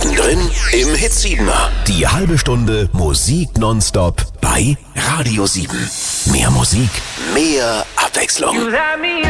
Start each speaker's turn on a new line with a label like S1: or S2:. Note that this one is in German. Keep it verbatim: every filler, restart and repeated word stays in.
S1: Mittendrin im Hitsiebener. Die halbe Stunde Musik nonstop bei Radio sieben. Mehr Musik, mehr Abwechslung.